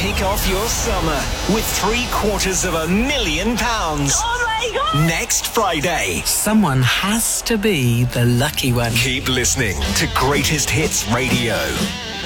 kick off your summer with £750,000. Oh my God! Next Friday. Someone has to be the lucky one. Keep listening to Greatest Hits Radio.